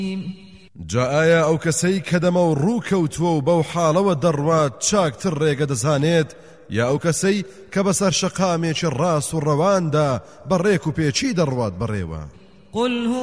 جا ئایا ئەو کەسەی کە دەمە و ڕووکەوتووە و بەو حاڵەوە دەڕوات چاکتر ڕێگە دەزانێت یا ئەو کەسەی کە بەسەر شەقامێکی ڕاست و ڕەواندا بەڕێک و پێچی دەڕوات بەڕێوە؟